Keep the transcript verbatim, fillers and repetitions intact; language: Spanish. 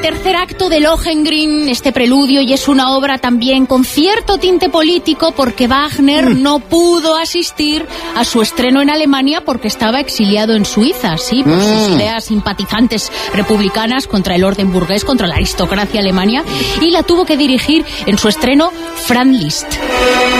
tercer acto de Lohengrin, este preludio, y es una obra también con cierto tinte político porque Wagner mm. no pudo asistir a su estreno en Alemania porque estaba exiliado en Suiza, sí, por mm. sus ideas simpatizantes republicanas contra el orden burgués, contra la aristocracia alemana, y la tuvo que dirigir en su estreno Franz Liszt.